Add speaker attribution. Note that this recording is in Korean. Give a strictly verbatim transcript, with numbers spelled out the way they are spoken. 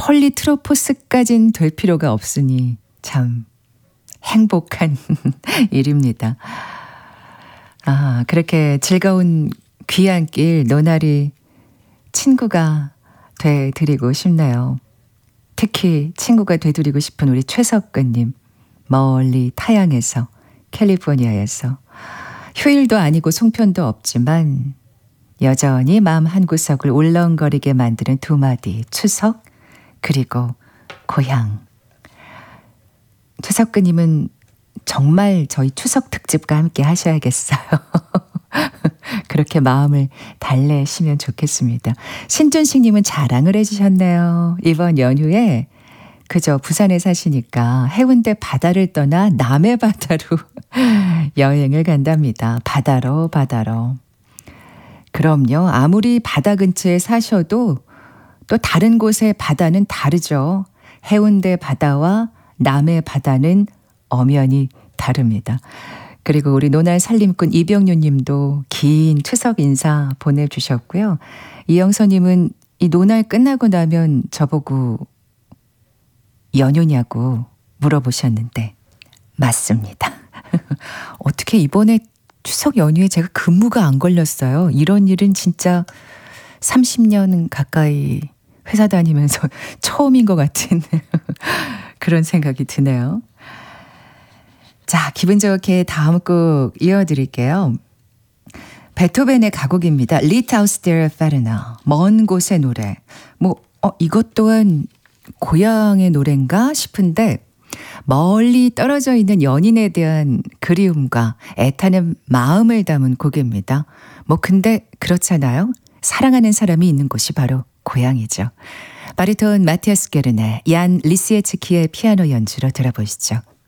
Speaker 1: 폴리트로포스까진 될 필요가 없으니 참 행복한 일입니다. 아, 그렇게 즐거운 귀한 길 노나리 친구가 돼드리고 싶네요. 특히 친구가 돼드리고 싶은 우리 최석근님, 멀리 타양에서, 캘리포니아에서 휴일도 아니고 송편도 없지만 여전히 마음 한구석을 울렁거리게 만드는 두 마디 추석 그리고 고향. 최석근님은 정말 저희 추석 특집과 함께 하셔야겠어요. 그렇게 마음을 달래시면 좋겠습니다. 신준식님은 자랑을 해주셨네요. 이번 연휴에 그저 부산에 사시니까 해운대 바다를 떠나 남해 바다로 여행을 간답니다. 바다로 바다로. 그럼요. 아무리 바다 근처에 사셔도 또 다른 곳의 바다는 다르죠. 해운대 바다와 남해 바다는 엄연히 다릅니다. 그리고 우리 노날 살림꾼 이병유 님도 긴 추석 인사 보내주셨고요. 이영서 님은 이 노날 끝나고 나면 저보고 연휴냐고 물어보셨는데 맞습니다. 어떻게 이번에 추석 연휴에 제가 근무가 안 걸렸어요. 이런 일은 진짜 삼십 년 가까이 회사 다니면서 처음인 것 같은 그런 생각이 드네요. 자, 기분 좋게 다음 곡 이어드릴게요. 베토벤의 가곡입니다. 리타우스 데르 페르나, 먼 곳의 노래. 뭐 어, 이것 또한 고향의 노래인가 싶은데 멀리 떨어져 있는 연인에 대한 그리움과 애타는 마음을 담은 곡입니다. 뭐 근데 그렇잖아요. 사랑하는 사람이 있는 곳이 바로 고향이죠. 바리톤 마티아스 게르네, 얀 리시에츠키의 피아노 연주로 들어보시죠.